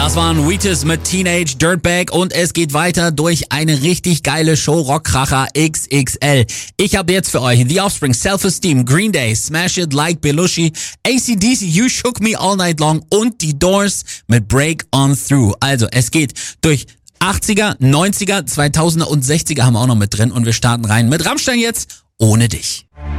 Das waren Wheatus mit Teenage Dirtbag und es geht weiter durch eine richtig geile Show Rockkracher XXL. Ich habe jetzt für euch The Offspring, Self-Esteem, Green Day, Smash It Like Belushi, AC/DC, You Shook Me All Night Long und die Doors mit Break On Through. Also es geht durch 80er, 90er, 2000er und 60er haben wir auch noch mit drin und wir starten rein mit Rammstein jetzt, Ohne dich.